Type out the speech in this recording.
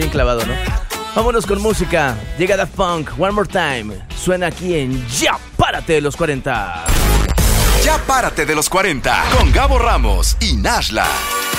Bien clavado, ¿no? Vámonos con música. Llega Daft Punk, One More Time. Suena aquí en Ya Párate de los 40. Ya Párate de los 40 con Gabo Ramos y Nashla.